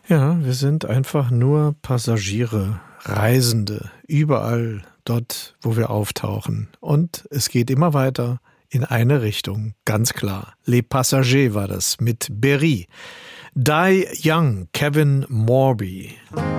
Ja, wir sind einfach nur Passagiere, Reisende, überall dort, wo wir auftauchen. Und es geht immer weiter in eine Richtung, ganz klar. Les Passagers war das mit Berry. Die Young, Kevin Morby.